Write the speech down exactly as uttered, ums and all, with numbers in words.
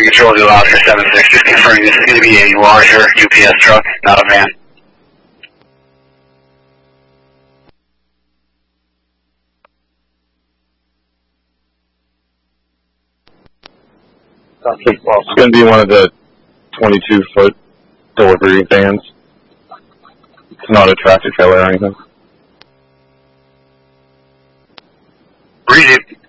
Control to Oscar seven six, just confirming this is going to be a larger U P S truck, not a van. Okay, well, it's going to be one of the twenty-two foot delivery vans. It's not a tractor trailer or anything. Read it.